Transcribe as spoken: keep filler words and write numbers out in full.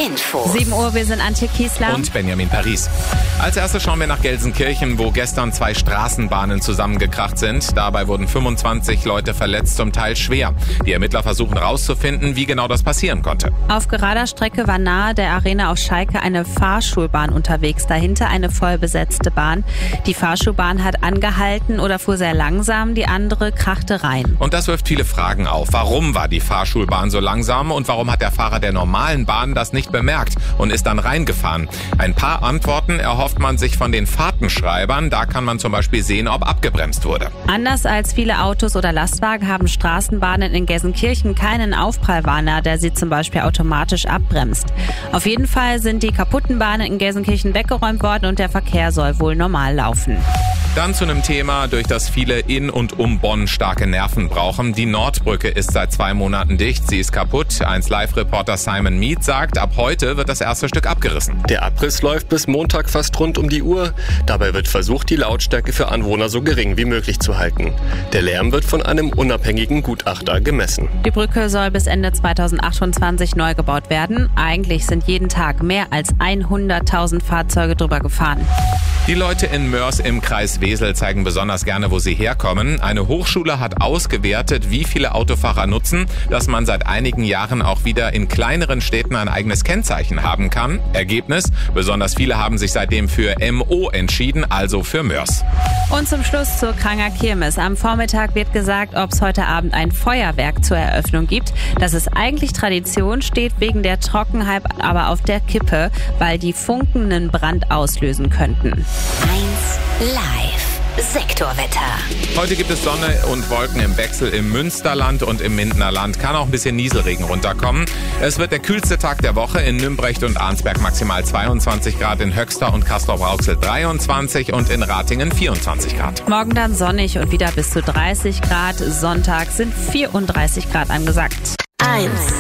Info. sieben Uhr, wir sind Antje Kiesler und Benjamin Paris. Als erstes schauen wir nach Gelsenkirchen, wo gestern zwei Straßenbahnen zusammengekracht sind. Dabei wurden fünfundzwanzig Leute verletzt, zum Teil schwer. Die Ermittler versuchen herauszufinden, wie genau das passieren konnte. Auf gerader Strecke war nahe der Arena auf Schalke eine Fahrschulbahn unterwegs, dahinter eine vollbesetzte Bahn. Die Fahrschulbahn hat angehalten oder fuhr sehr langsam, die andere krachte rein. Und das wirft viele Fragen auf. Warum war die Fahrschulbahn so langsam und warum hat der Fahrer der normalen Bahn das nicht bemerkt und ist dann reingefahren? Ein paar Antworten erhofft man sich von den Fahrtenschreibern. Da kann man zum Beispiel sehen, ob abgebremst wurde. Anders als viele Autos oder Lastwagen haben Straßenbahnen in Gelsenkirchen keinen Aufprallwarner, der sie zum Beispiel automatisch abbremst. Auf jeden Fall sind die kaputten Bahnen in Gelsenkirchen weggeräumt worden und der Verkehr soll wohl normal laufen. Dann zu einem Thema, durch das viele in und um Bonn starke Nerven brauchen. Die Nordbrücke ist seit zwei Monaten dicht. Sie ist kaputt. eins Live-Reporter Simon Mead sagt, ab heute wird das erste Stück abgerissen. Der Abriss läuft bis Montag fast rund um die Uhr. Dabei wird versucht, die Lautstärke für Anwohner so gering wie möglich zu halten. Der Lärm wird von einem unabhängigen Gutachter gemessen. Die Brücke soll bis Ende zweitausendachtundzwanzig neu gebaut werden. Eigentlich sind jeden Tag mehr als hunderttausend Fahrzeuge drüber gefahren. Die Leute in Mörs im Kreis Wesel zeigen besonders gerne, wo sie herkommen. Eine Hochschule hat ausgewertet, wie viele Autofahrer nutzen, dass man seit einigen Jahren auch wieder in kleineren Städten ein eigenes Kennzeichen haben kann. Ergebnis: besonders viele haben sich seitdem für M O entschieden, also für Mörs. Und zum Schluss zur Kranger Kirmes. Am Vormittag wird gesagt, ob es heute Abend ein Feuerwerk zur Eröffnung gibt. Das ist eigentlich Tradition, steht wegen der Trockenheit aber auf der Kippe, weil die Funken einen Brand auslösen könnten. eins Live Sektorwetter. Heute gibt es Sonne und Wolken im Wechsel im Münsterland und im Mindenerland. Kann auch ein bisschen Nieselregen runterkommen. Es wird der kühlste Tag der Woche. In Nümbrecht und Arnsberg maximal zweiundzwanzig Grad, in Höxter und Castrop-Rauxel dreiundzwanzig und in Ratingen vierundzwanzig Grad. Morgen dann sonnig und wieder bis zu dreißig Grad. Sonntag sind vierunddreißig Grad angesagt. eins